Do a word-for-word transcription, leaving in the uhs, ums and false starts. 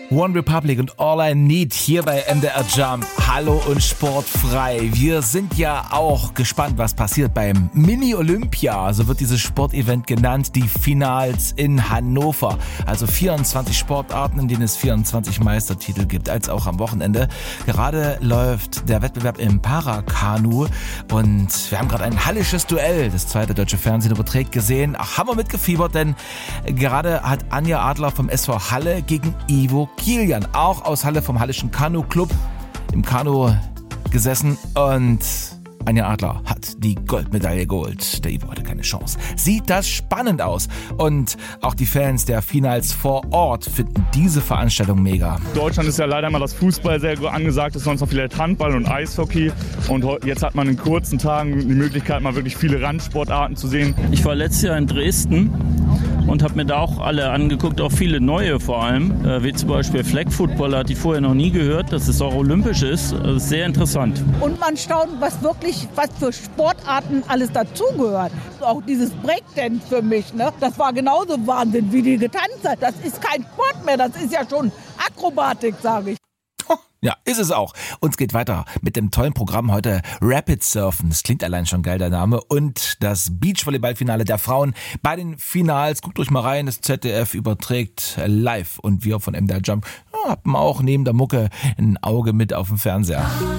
One Republic und All I Need hier bei M D R Jump. Hallo und sportfrei. Wir sind ja auch gespannt, was passiert beim Mini-Olympia. So wird dieses Sportevent genannt. Die Finals in Hannover. Also vierundzwanzig Sportarten, in denen es vierundzwanzig Meistertitel gibt, als auch am Wochenende. Gerade läuft der Wettbewerb im Parakanu und wir haben gerade ein hallisches Duell. Das zweite deutsche Fernsehen überträgt gesehen. Ach, haben wir mitgefiebert, denn gerade hat Anja Adler vom S V Halle gegen Ivo Kilian, auch aus Halle vom Hallischen Kanu-Club, im Kanu gesessen und Anja Adler hat die Goldmedaille geholt. Der Ivo hatte keine Chance. Sieht das spannend aus. Und auch die Fans der Finals vor Ort finden diese Veranstaltung mega. Deutschland ist ja leider mal das Fußball sehr angesagt, ist sonst noch vielleicht Handball und Eishockey. Und jetzt hat man in kurzen Tagen die Möglichkeit, mal wirklich viele Randsportarten zu sehen. Ich war letztes Jahr in Dresden und habe mir da auch alle angeguckt, auch viele neue vor allem, äh, wie zum Beispiel Flag Football, hatte ich vorher noch nie gehört, dass es auch olympisch ist. Das ist sehr interessant. Und man staunt, was wirklich, was für Sportarten alles dazugehört. Auch dieses Breakdance für mich, ne? Das war genauso Wahnsinn, wie die getanzt hat. Das ist kein Sport mehr, das ist ja schon Akrobatik, sage ich. Ja, ist es auch. Uns geht weiter mit dem tollen Programm heute Rapid Surfen. Das klingt allein schon geil, der Name. Und das Beachvolleyballfinale der Frauen bei den Finals. Guckt euch mal rein, das Z D F überträgt live. Und wir von M D R Jump ja, haben auch neben der Mucke ein Auge mit auf dem Fernseher.